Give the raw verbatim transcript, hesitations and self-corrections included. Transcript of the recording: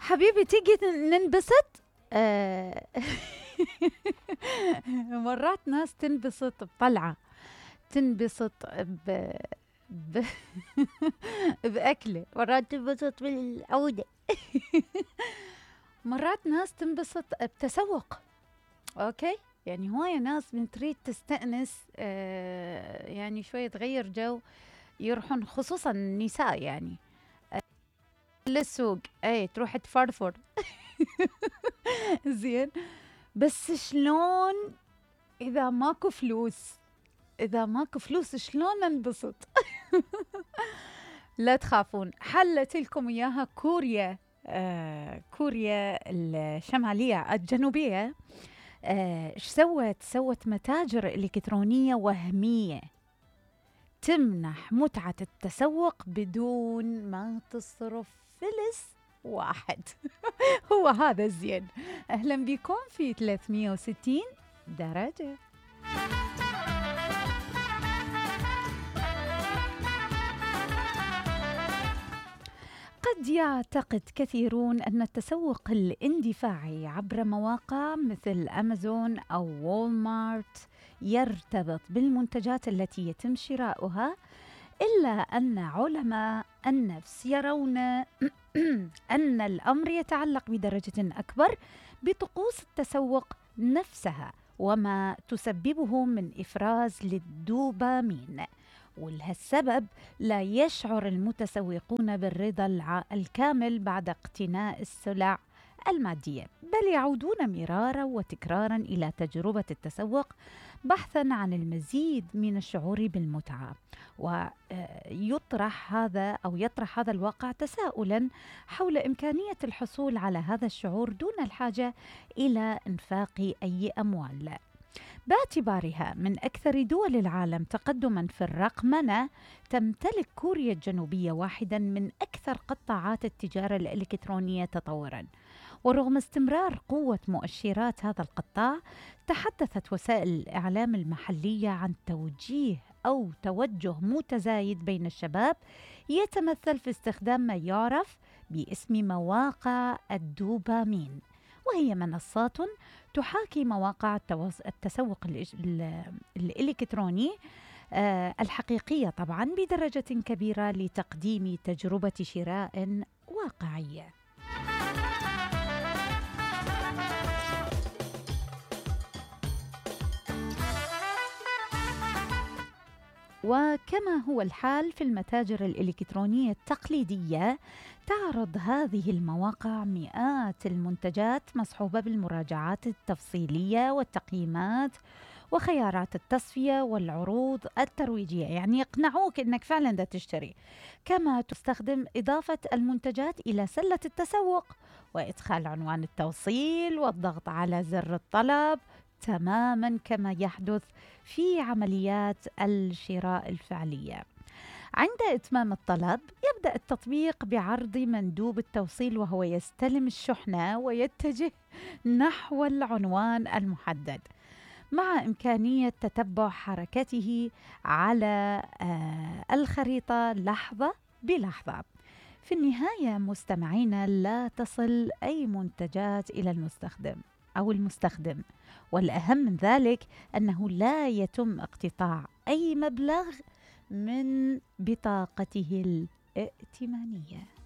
حبيبي تيجي ننبسط. آه مرات ناس تنبسط بطلعة، تنبسط ب... ب... بأكلة، مرات تنبسط بالعودة. مرات ناس تنبسط بتسوق. أوكي، يعني هواية ناس من تريد تستأنس، آه يعني شوية تغير جو، يروحون خصوصا النساء يعني للسوق، اي تروح تفرفر. زين، بس شلون اذا ماكو فلوس؟ اذا ماكو فلوس شلون ننبسط؟ لا تخافون، حلت لكم اياها كوريا. آه كوريا الشمالية الجنوبية. آه، ايش سوت؟ سوت متاجر إلكترونية وهمية تمنح متعة التسوق بدون ما تصرف فلس واحد. هو هذا الزين. أهلا بكم في ثلاثمئة وستين درجة. قد يعتقد كثيرون أن التسوق الاندفاعي عبر مواقع مثل أمازون أو وولمارت يرتبط بالمنتجات التي يتم شراؤها، إلا أن علماء النفس يرون أن الأمر يتعلق بدرجة أكبر بطقوس التسوق نفسها وما تسببه من إفراز للدوبامين. ولهالسبب لا يشعر المتسوقون بالرضا الع- الكامل بعد اقتناء السلع المادية، بل يعودون مرارا وتكرارا إلى تجربة التسوق بحثا عن المزيد من الشعور بالمتعة. ويطرح هذا أو يطرح هذا الواقع تساؤلا حول إمكانية الحصول على هذا الشعور دون الحاجة إلى إنفاق أي أموال. باعتبارها من أكثر دول العالم تقدماً في الرقمنة، تمتلك كوريا الجنوبية واحداً من أكثر قطاعات التجارة الإلكترونية تطوراً. ورغم استمرار قوة مؤشرات هذا القطاع، تحدثت وسائل الإعلام المحلية عن توجيه أو توجه متزايد بين الشباب يتمثل في استخدام ما يعرف باسم مواقع الدوبامين، وهي منصات تحاكي مواقع التواص- التسوق الإج- ال- الإلكتروني آه، الحقيقية طبعا بدرجة كبيرة لتقديم تجربة شراء واقعية. وكما هو الحال في المتاجر الإلكترونية التقليدية، تعرض هذه المواقع مئات المنتجات مصحوبة بالمراجعات التفصيلية والتقييمات وخيارات التصفية والعروض الترويجية، يعني يقنعوك أنك فعلا دا تشتري. كما تستخدم إضافة المنتجات إلى سلة التسوق وإدخال عنوان التوصيل والضغط على زر الطلب، تماما كما يحدث في عمليات الشراء الفعلية. عند إتمام الطلب يبدأ التطبيق بعرض مندوب التوصيل، وهو يستلم الشحنة ويتجه نحو العنوان المحدد، مع إمكانية تتبع حركته على آه الخريطة لحظة بلحظة. في النهاية مستمعينا، لا تصل أي منتجات إلى المستخدم أو المستخدم، والأهم من ذلك أنه لا يتم اقتطاع أي مبلغ من بطاقته الائتمانية.